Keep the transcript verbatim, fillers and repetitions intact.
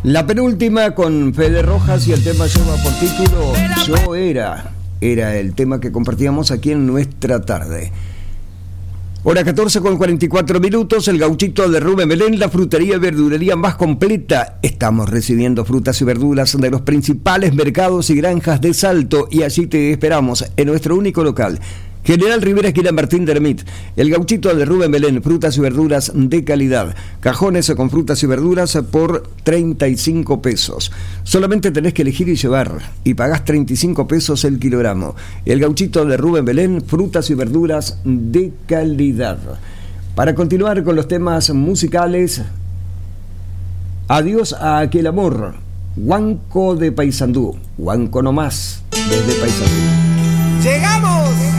La penúltima con Fede Rojas y el tema lleva por título Yo Era. Era el tema que compartíamos aquí en nuestra tarde. Hora catorce con cuarenta y cuatro minutos, el gauchito de Rubén Belén, la frutería y verdulería más completa. Estamos recibiendo frutas y verduras de los principales mercados y granjas de Salto y allí te esperamos en nuestro único local. General Rivera, esquina Martín de Ermit. El gauchito de Rubén Belén, frutas y verduras de calidad. Cajones con frutas y verduras por treinta y cinco pesos. Solamente tenés que elegir y llevar. Y pagás treinta y cinco pesos el kilogramo. El gauchito de Rubén Belén, frutas y verduras de calidad. Para continuar con los temas musicales, adiós a aquel amor. Huanco de Paysandú. Huanco nomás, desde Paysandú. ¡Llegamos!